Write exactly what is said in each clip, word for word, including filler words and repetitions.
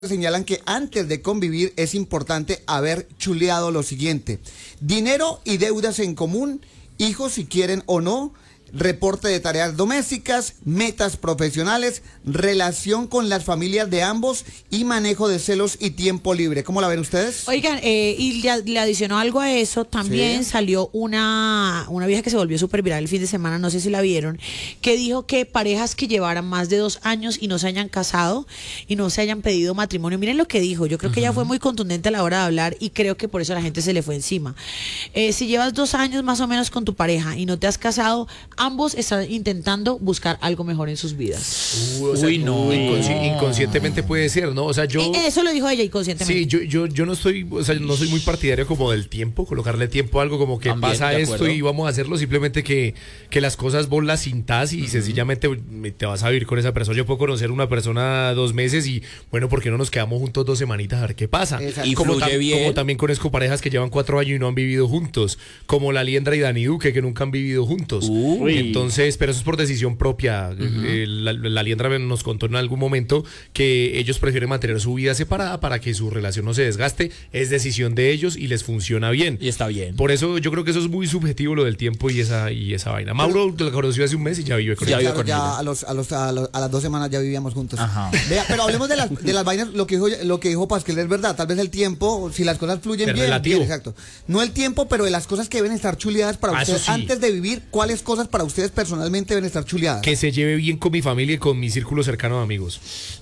Señalan que antes de convivir es importante haber chuleado lo siguiente: dinero y deudas en común, hijos si quieren o no, reporte de tareas domésticas, metas profesionales, relación con las familias de ambos y manejo de celos y tiempo libre. ¿Cómo la ven ustedes? Oigan, eh, y le, le adicionó algo a eso, también sí. Salió una, una vieja que se volvió súper viral el fin de semana, no sé si la vieron, que dijo que parejas que llevaran más de dos años y no se hayan casado y no se hayan pedido matrimonio, miren lo que dijo, yo creo uh-huh. que ella fue muy contundente a la hora de hablar y creo que por eso la gente se le fue encima. Eh, si llevas dos años más o menos con tu pareja y no te has casado, ambos están intentando buscar algo mejor en sus vidas. Uh, o sea, Uy, no, inconsci- inconscientemente puede ser, ¿no? O sea, yo... Eso lo dijo ella inconscientemente. Sí, yo, yo, yo no estoy, o sea, no soy muy partidario como del tiempo, colocarle tiempo a algo como que También, pasa esto y vamos a hacerlo, simplemente que, que las cosas vos las sintás y uh-huh. sencillamente te vas a vivir con esa persona. Yo puedo conocer una persona dos meses y, bueno, ¿por qué no nos quedamos juntos dos semanitas a ver qué pasa? Y como, fluye tam- bien. como también conozco parejas que llevan cuatro años y no han vivido juntos, como la Liendra y Dani Duque, que nunca han vivido juntos. Uy. Entonces, pero eso es por decisión propia. Uh-huh. Eh, la, la Liendra nos contó en algún momento que ellos prefieren mantener su vida separada para que su relación no se desgaste. Es decisión de ellos y les funciona bien. Y está bien. Por eso yo creo que eso es muy subjetivo, lo del tiempo y esa y esa vaina. Mauro la conoció hace un mes y ya vive con ya ella. Claro, ya a, los, a, los, a, los, a las dos semanas ya vivíamos juntos. Ajá. Vea, pero hablemos de las, de las vainas. Lo que dijo, lo que dijo Pascal es verdad. Tal vez el tiempo, si las cosas fluyen pero bien, relativo. bien, exacto. No el tiempo, pero de las cosas que deben estar chuleadas para ah, ustedes sí. antes de vivir. ¿Cuáles cosas para ustedes personalmente deben estar chuleadas? Que se lleve bien con mi familia y con mi círculo cercano de amigos.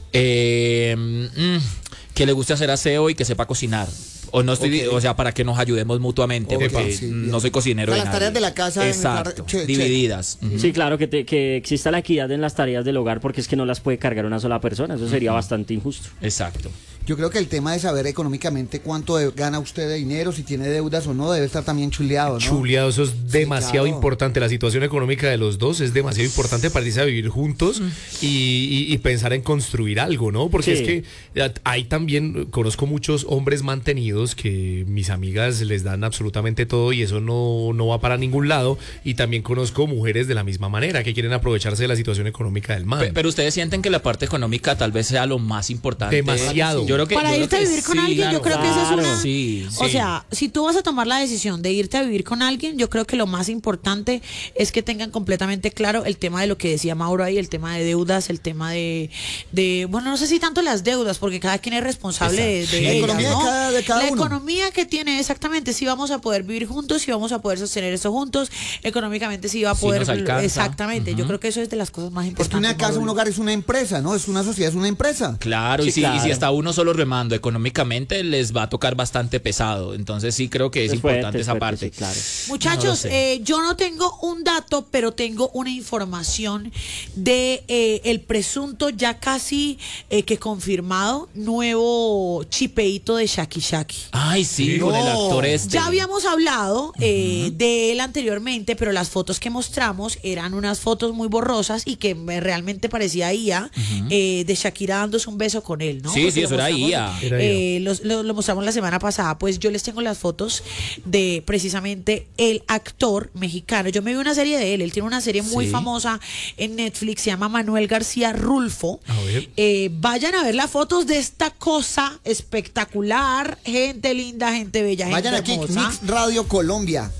Eh, mm, que le guste hacer aseo y que sepa cocinar. O no estoy, okay. o sea, para que nos ayudemos mutuamente, okay, porque sí, no soy cocinero. O sea, de las tareas de la casa exacto, che, divididas. Che. Uh-huh. Sí, claro, que, te, que exista la equidad en las tareas del hogar, porque es que no las puede cargar una sola persona. Eso sería uh-huh. bastante injusto. Exacto. Yo creo que el tema de saber económicamente cuánto de, gana usted de dinero, si tiene deudas o no, debe estar también chuleado, ¿no? Chuleado, eso es demasiado sí, claro. importante. La situación económica de los dos es demasiado importante para irse a vivir juntos uh-huh. y, y, y pensar en construir algo, ¿no? Porque sí. es que hay también, conozco muchos hombres mantenidos que mis amigas les dan absolutamente todo y eso no, no va para ningún lado, y también conozco mujeres de la misma manera que quieren aprovecharse de la situación económica del man. Pero, pero ustedes sienten que la parte económica tal vez sea lo más importante. Demasiado. Yo creo que, para yo irte creo a vivir con sí, alguien, claro, yo creo claro, que esa es una... Sí, o sí. sea, si tú vas a tomar la decisión de irte a vivir con alguien, yo creo que lo más importante es que tengan completamente claro el tema de lo que decía Mauro ahí, el tema de deudas, el tema de, de bueno, no sé si tanto las deudas, porque cada quien es responsable de, de sí, ellas, la economía ¿no? de cada, de cada la uno. economía que tiene, exactamente, si vamos a poder vivir juntos, si vamos a poder sostener esto juntos, económicamente si va a poder... Sí, exactamente, uh-huh. yo creo que eso es de las cosas más importantes. Es que una casa, Mauro. Un hogar es una empresa, ¿no? Es una sociedad, es una empresa. Claro, sí, y, si, claro. y si está uno solo remando económicamente, les va a tocar bastante pesado. Entonces sí creo que es, es importante fuerte, esa fuerte, parte. Sí, claro. Muchachos, no eh, yo no tengo un dato, pero tengo una información de eh, el presunto ya casi eh, que confirmado nuevo chipeíto de Shaki Shaki. Ay, sí, no. con el actor este. Ya habíamos hablado eh, uh-huh. de él anteriormente, pero las fotos que mostramos eran unas fotos muy borrosas y que realmente parecía I A uh-huh. eh, de Shakira dándose un beso con él, ¿no? Sí, Porque sí, eso era I A. Eh, lo, lo, lo mostramos la semana pasada. Pues yo les tengo las fotos de precisamente el actor mexicano. Yo me vi una serie de él. Él tiene una serie muy sí. famosa en Netflix, se llama Manuel García Rulfo. A ver. Eh, vayan a ver las fotos de esta cosa espectacular. Gente linda, gente bella, gente vayan aquí, hermosa. Mix Radio Colombia.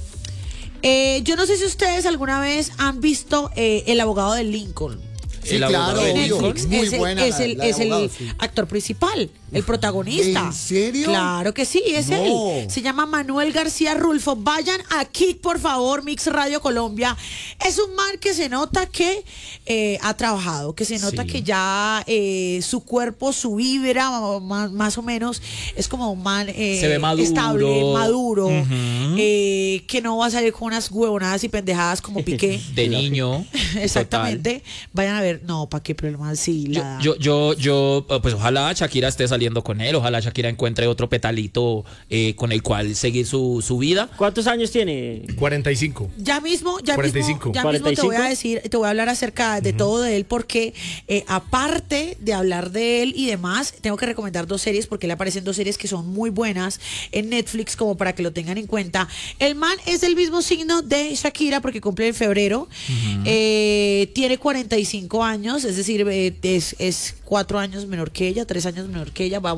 Eh, yo no sé si ustedes alguna vez han visto eh, El abogado de Lincoln. Sí, claro, Netflix. muy es el, buena. Es el, la, la es el abogado, sí. actor principal, el protagonista. ¿En serio? Claro que sí, es no. él. Se llama Manuel García Rulfo. Vayan aquí, por favor, Mix Radio Colombia. Es un man que se nota que eh, ha trabajado, que se nota sí. que ya eh, su cuerpo, su vibra, más, más o menos, es como un man eh, se ve maduro. estable, maduro, uh-huh. eh, que no va a salir con unas huevonadas y pendejadas como Piqué. De niño. Exactamente. Total. Vayan a ver, no, ¿para qué problema? Sí, la... yo, yo, yo, yo, pues ojalá Shakira esté saliendo con él, ojalá Shakira encuentre otro petalito eh, con el cual seguir su, su vida. ¿Cuántos años tiene? cuarenta y cinco. Ya mismo, ya cuarenta y cinco. mismo, ya cuarenta y cinco. mismo te voy a decir, te voy a hablar acerca de uh-huh. todo de él, porque eh, aparte de hablar de él y demás, tengo que recomendar dos series, porque le aparecen dos series que son muy buenas en Netflix, como para que lo tengan en cuenta. El man es del mismo signo de Shakira, porque cumple en febrero, uh-huh. eh, tiene cuarenta y cinco años, es decir, eh, es, es cuatro años menor que ella, tres años menor que ella, va